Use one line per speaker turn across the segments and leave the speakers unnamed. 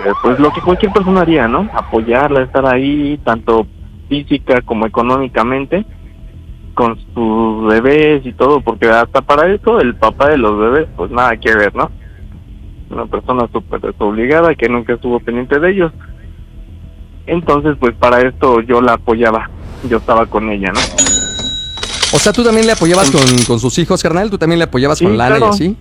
pues lo que cualquier persona haría, ¿no? Apoyarla, estar ahí, tanto física como económicamente, con sus bebés y todo, porque hasta para eso el papá de los bebés, pues nada que ver, ¿no? Una persona súper desobligada que nunca estuvo pendiente de ellos. Entonces, pues para esto yo la apoyaba, yo estaba con ella, ¿no?
O sea, ¿tú también le apoyabas con sus hijos, carnal? ¿Tú también le apoyabas
Sí,
con Lana
claro.
y así?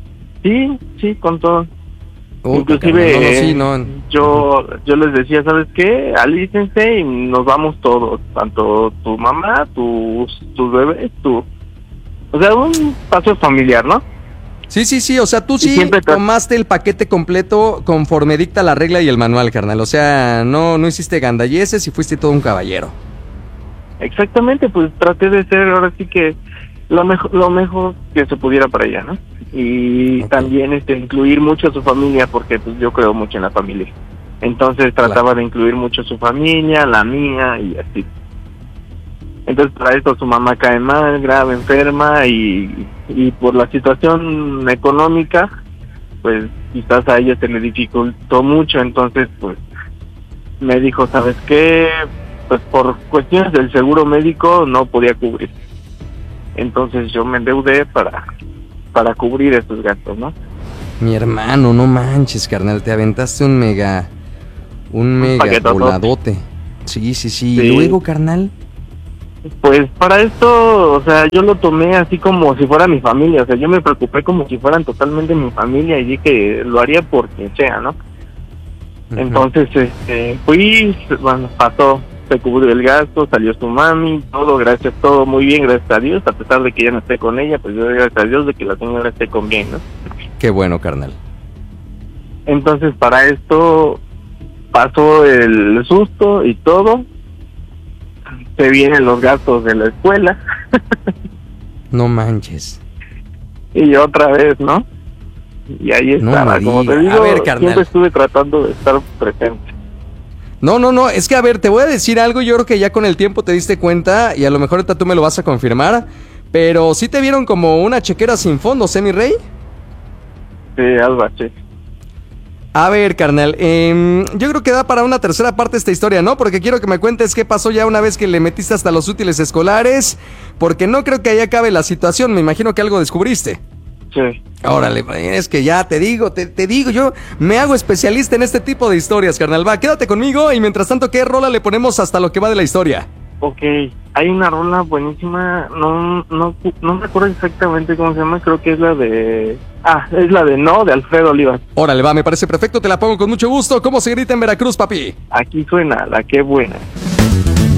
Sí, con todo.
Inclusive,
Inclusive
sí, no.
yo les decía, ¿sabes qué? Alícense y nos vamos todos, tanto tu mamá, tus bebés, tú. O sea, un paseo familiar, ¿no?
Sí, o sea, tú
Y
sí
siempre
tomaste el paquete completo conforme dicta la regla y el manual, carnal. O sea, no hiciste gandalleces y fuiste todo un caballero.
Exactamente, pues traté de ser ahora sí que lo mejor que se pudiera para ella, ¿no? Y también incluir mucho a su familia, porque pues yo creo mucho en la familia. Entonces trataba de incluir mucho a su familia, la mía y así. Entonces para esto su mamá cae mal, grave, enferma y por la situación económica, pues quizás a ella se le dificultó mucho. Entonces pues me dijo, ¿sabes qué? Pues por cuestiones del seguro médico no podía cubrir. Entonces yo me endeudé para cubrir esos gastos, ¿no?
Mi hermano, no manches, carnal, te aventaste un mega voladote. Sí. ¿Y luego, carnal?
Pues para esto, o sea, yo lo tomé así como si fuera mi familia, o sea, yo me preocupé como si fueran totalmente mi familia y dije, lo haría por quien sea, ¿no? Entonces, fui, bueno, pasó, se cubrió el gasto, salió su mami, todo muy bien, gracias a Dios, a pesar de que ya no esté con ella, pues yo gracias a Dios de que la señora esté con bien, ¿no?
Qué bueno, carnal.
Entonces, para esto pasó el susto y todo, se vienen los gastos de la escuela.
No manches.
Y otra vez, ¿no? Y ahí estaba, como te digo,
a ver, carnal,
siempre estuve tratando de estar presente.
No, es que a ver, te voy a decir algo, yo creo que ya con el tiempo te diste cuenta y a lo mejor ahorita tú me lo vas a confirmar, pero sí te vieron como una chequera sin fondos, ¿eh, mi rey?
Sí, algo así.
A ver, carnal, yo creo que da para una tercera parte esta historia, ¿no? Porque quiero que me cuentes qué pasó ya una vez que le metiste hasta los útiles escolares, porque no creo que ahí acabe la situación, me imagino que algo descubriste.
Sí.
Órale, es que ya te digo, yo me hago especialista en este tipo de historias, carnal. Va, quédate conmigo y mientras tanto, ¿qué rola le ponemos hasta lo que va de la historia?
Ok, hay una rola buenísima, no me acuerdo exactamente cómo se llama, creo que es la de... es la de No, de Alfredo Olivas.
Órale, va, me parece perfecto, te la pongo con mucho gusto. ¿Cómo se grita en Veracruz, papi?
Aquí suena, la que buena.